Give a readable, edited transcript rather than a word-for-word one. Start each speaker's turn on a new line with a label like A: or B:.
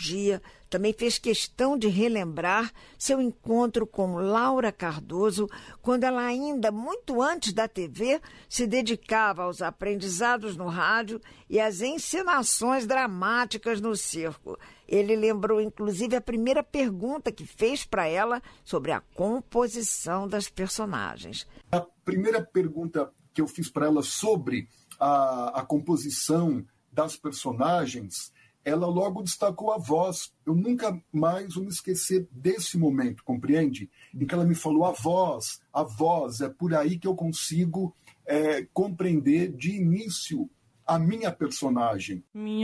A: nostalgia, também fez questão de relembrar seu encontro com Laura Cardoso, quando ela ainda, muito antes da TV, se dedicava aos aprendizados no rádio e às encenações dramáticas no circo. Ele lembrou, inclusive, a primeira pergunta que fez para ela sobre a composição das personagens.
B: A primeira pergunta que eu fiz para ela sobre a composição das personagens, ela logo destacou a voz. Eu nunca mais vou me esquecer desse momento, compreende? Em que ela me falou a voz, é por aí que eu consigo compreender de início a minha personagem.